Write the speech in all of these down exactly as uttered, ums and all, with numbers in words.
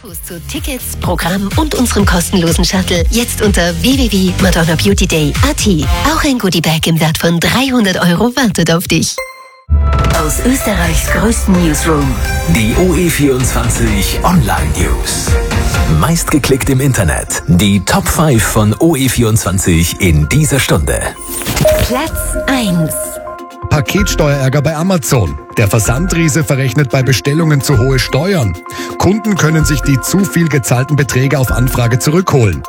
Infos zu Tickets, Programm und unserem kostenlosen Shuttle jetzt unter w w w punkt madonna beauty day punkt a t. Auch ein Goodiebag im Wert von dreihundert Euro wartet auf dich. Aus Österreichs größten Newsroom. Die O E vierundzwanzig Online News. Meistgeklickt im Internet. Die Top fünf von O E vierundzwanzig in dieser Stunde. Platz eins. Paketsteuerärger bei Amazon. Der Versandriese verrechnet bei Bestellungen zu hohe Steuern. Kunden können sich die zu viel gezahlten Beträge auf Anfrage zurückholen.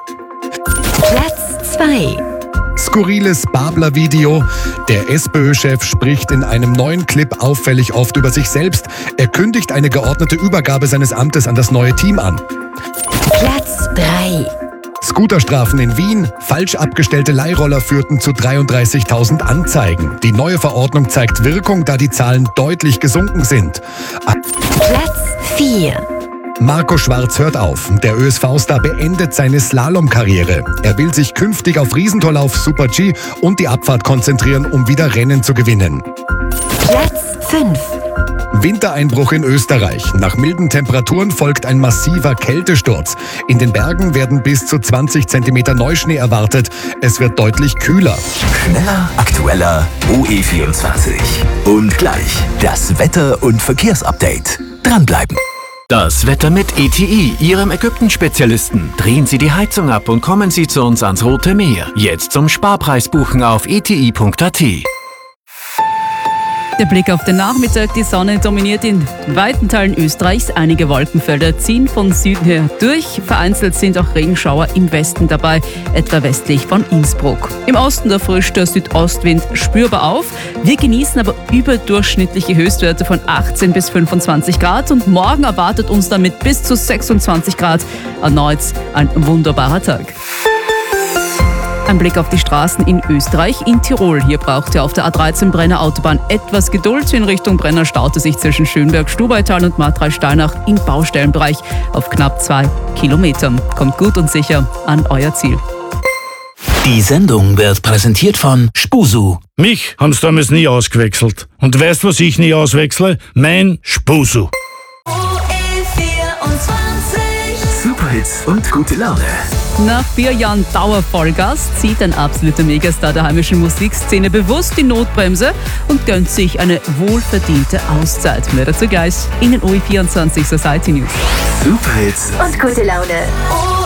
Platz zwei. Skurriles Babler-Video. Der SPÖ-Chef spricht in einem neuen Clip auffällig oft über sich selbst. Er kündigt eine geordnete Übergabe seines Amtes an das neue Team an. Platz drei. Scooterstrafen in Wien. Falsch abgestellte Leihroller führten zu dreiunddreißigtausend Anzeigen. Die neue Verordnung zeigt Wirkung, da die Zahlen deutlich gesunken sind. Platz vier. Marco Schwarz hört auf. Der Ö S V-Star beendet seine Slalomkarriere. Er will sich künftig auf Riesentorlauf, Super-G und die Abfahrt konzentrieren, um wieder Rennen zu gewinnen. Platz fünf. Wintereinbruch in Österreich. Nach milden Temperaturen folgt ein massiver Kältesturz. In den Bergen werden bis zu zwanzig Zentimeter Neuschnee erwartet. Es wird deutlich kühler. Schneller, aktueller, O E vierundzwanzig. Und gleich das Wetter- und Verkehrsupdate. Dranbleiben. Das Wetter mit E T I, Ihrem Ägypten-Spezialisten. Drehen Sie die Heizung ab und kommen Sie zu uns ans Rote Meer. Jetzt zum Sparpreis buchen auf e t i punkt a t. Der Blick auf den Nachmittag, die Sonne dominiert in weiten Teilen Österreichs. Einige Wolkenfelder ziehen von Süden her durch. Vereinzelt sind auch Regenschauer im Westen dabei, etwa westlich von Innsbruck. Im Osten da frischt der Südostwind spürbar auf. Wir genießen aber überdurchschnittliche Höchstwerte von achtzehn bis fünfundzwanzig Grad und morgen erwartet uns damit bis zu sechsundzwanzig Grad erneut ein wunderbarer Tag. Ein Blick auf die Straßen in Österreich. In Tirol, hier braucht ihr auf der A dreizehn Brenner Autobahn etwas Geduld. In Richtung Brenner staute sich zwischen Schönberg, Stubaital und Markreis-Steinach im Baustellenbereich auf knapp zwei Kilometern. Kommt gut und sicher an euer Ziel. Die Sendung wird präsentiert von Spusu. Mich haben sie damals nie ausgewechselt. Und weißt, was ich nie auswechsle? Mein Spusu. Superhits und gute Laune. Nach vier Jahren Dauervollgas zieht ein absoluter Megastar der heimischen Musikszene bewusst die Notbremse und gönnt sich eine wohlverdiente Auszeit. Mehr dazu gleich in den O E vierundzwanzig Society News. Superhits Und gute Laune.